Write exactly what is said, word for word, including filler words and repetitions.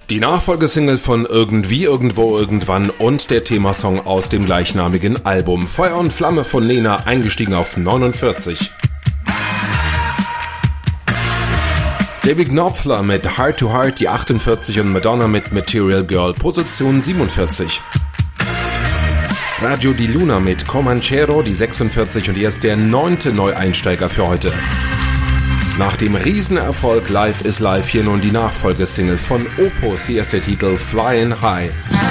Die Nachfolgesingle von Irgendwie, Irgendwo, Irgendwann und der Themasong aus dem gleichnamigen Album. Feuer und Flamme von Nena, eingestiegen auf neunundvierzig. David Knopfler mit Heart to Heart, die achtundvierzig, und Madonna mit Material Girl, Position siebenundvierzig. Radio Di Luna mit Comanchero, die sechsundvierzig, und er ist der neunte Neueinsteiger für heute. Nach dem Riesenerfolg Life is Life hier nun die Nachfolgesingle von Opus, hier ist der Titel Flying High.